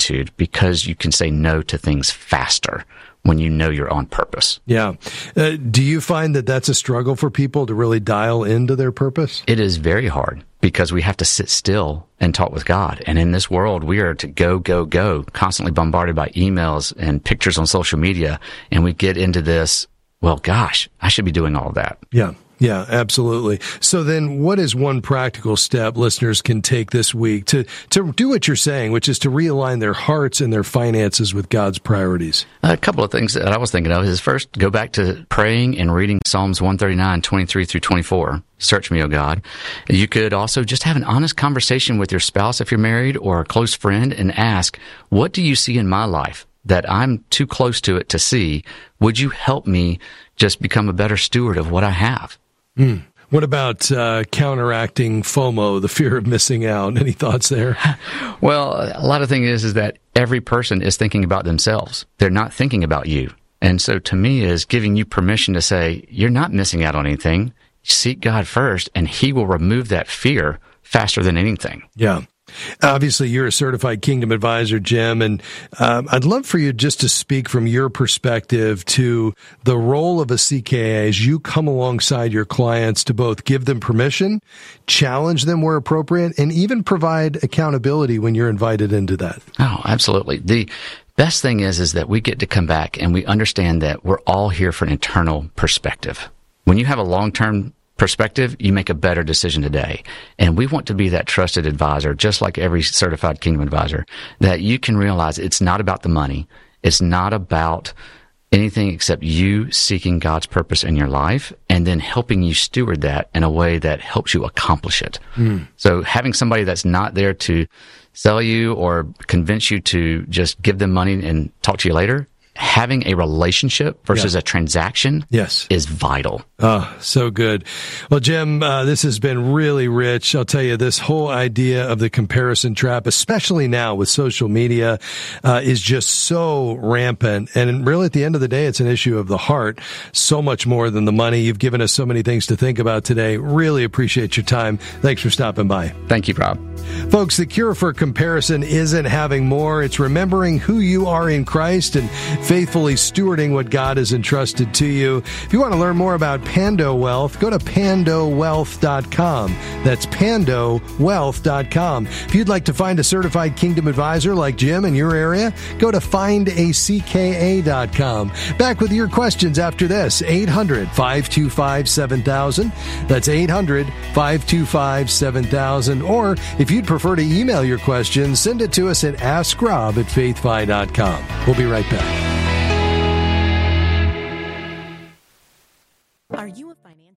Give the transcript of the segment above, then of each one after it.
attitude because you can say no to things faster when you know you're on purpose. Yeah. Do you find that that's a struggle for people to really dial into their purpose? It is very hard because we have to sit still and talk with God. And in this world, we are to go, go, go, constantly bombarded by emails and pictures on social media. And we get into this, well, gosh, I should be doing all of that. Yeah. Yeah, absolutely. So then what is one practical step listeners can take this week to do what you're saying, which is to realign their hearts and their finances with God's priorities? A couple of things that I was thinking of is first, go back to praying and reading Psalms 139, 23 through 24. Search me, O God. You could also just have an honest conversation with your spouse if you're married or a close friend and ask, what do you see in my life that I'm too close to it to see? Would you help me just become a better steward of what I have? What about counteracting FOMO, the fear of missing out? Any thoughts there? Well, a lot of things is that every person is thinking about themselves. They're not thinking about you. And so to me is giving you permission to say, you're not missing out on anything. Seek God first, and He will remove that fear faster than anything. Yeah. Obviously, you're a certified Kingdom Advisor, Jim, and I'd love for you just to speak from your perspective to the role of a CKA as you come alongside your clients to both give them permission, challenge them where appropriate, and even provide accountability when you're invited into that. Oh, absolutely. The best thing is that we get to come back and we understand that we're all here for an eternal perspective. When you have a long-term perspective, you make a better decision today. And we want to be that trusted advisor, just like every certified Kingdom Advisor, that you can realize it's not about the money. It's not about anything except you seeking God's purpose in your life and then helping you steward that in a way that helps you accomplish it. So having somebody that's not there to sell you or convince you to just give them money and talk to you later, having a relationship versus a transaction is vital. Oh, so good. Well, Jim, this has been really rich. I'll tell you, this whole idea of the comparison trap, especially now with social media, is just so rampant. And really, at the end of the day, it's an issue of the heart, so much more than the money. You've given us so many things to think about today. Really appreciate your time. Thanks for stopping by. Thank you, Rob. Folks, the cure for comparison isn't having more. It's remembering who you are in Christ and faithfully stewarding what God has entrusted to you. If you want to learn more about Pando Wealth, go to pandowealth.com. That's pandowealth.com. If you'd like to find a certified Kingdom Advisor like Jim in your area, go to findacka.com. Back with your questions after this. 800-525-7000. That's 800-525-7000. Or if you'd prefer to email your questions, send it to us at askrob@faithfi.com. We'll be right back. Are you a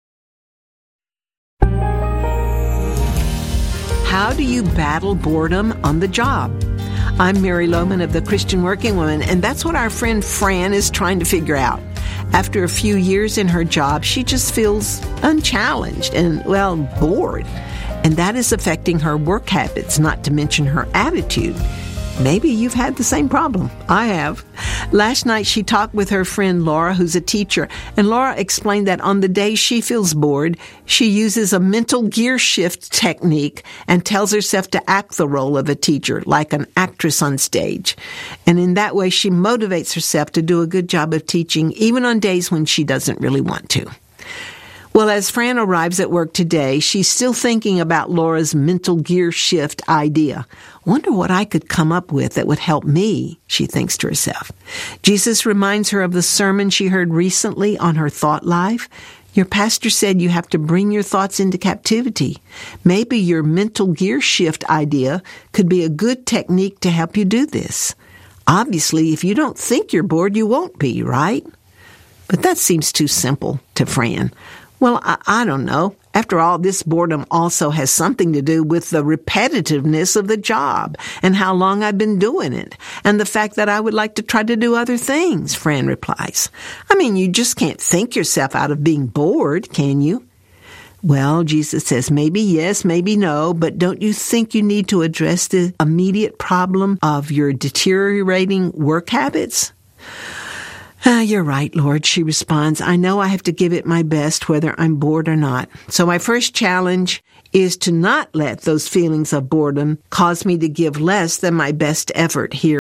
How do you battle boredom on the job? I'm Mary Lohman of the Christian Working Woman, and that's what our friend Fran is trying to figure out. After a few years in her job, she just feels unchallenged and, bored. And that is affecting her work habits, not to mention her attitude. Maybe you've had the same problem. I have. Last night she talked with her friend Laura, who's a teacher, and Laura explained that on the days she feels bored, she uses a mental gear shift technique and tells herself to act the role of a teacher, like an actress on stage. And in that way, she motivates herself to do a good job of teaching, even on days when she doesn't really want to. Well, as Fran arrives at work today, she's still thinking about Laura's mental gear shift idea. Wonder what I could come up with that would help me, she thinks to herself. Jesus reminds her of the sermon she heard recently on her thought life. Your pastor said you have to bring your thoughts into captivity. Maybe your mental gear shift idea could be a good technique to help you do this. Obviously, if you don't think you're bored, you won't be, right? But that seems too simple to Fran. Well, I don't know. After all, this boredom also has something to do with the repetitiveness of the job and how long I've been doing it and the fact that I would like to try to do other things, Fran replies. I mean, you just can't think yourself out of being bored, can you? Well, Jesus says, maybe yes, maybe no, but don't you think you need to address the immediate problem of your deteriorating work habits? You're right, Lord, she responds. I know I have to give it my best whether I'm bored or not. So my first challenge is to not let those feelings of boredom cause me to give less than my best effort here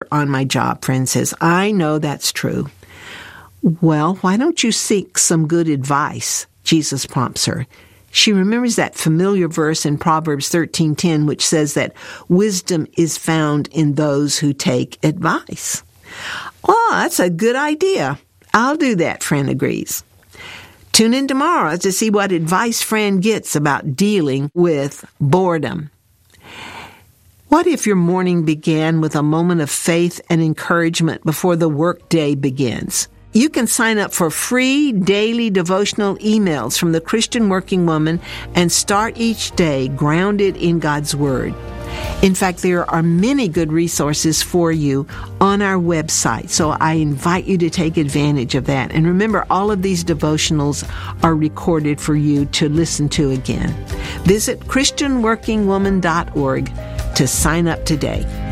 on my job, Fran says. I know that's true. Well, why don't you seek some good advice? Jesus prompts her. She remembers that familiar verse in Proverbs 13:10, which says that wisdom is found in those who take advice. Well, that's a good idea. I'll do that, Fran agrees. Tune in tomorrow to see what advice Fran gets about dealing with boredom. What if your morning began with a moment of faith and encouragement before the workday begins? You can sign up for free daily devotional emails from the Christian Working Woman and start each day grounded in God's Word. In fact, there are many good resources for you on our website, so I invite you to take advantage of that. And remember, all of these devotionals are recorded for you to listen to again. Visit ChristianWorkingWoman.org to sign up today.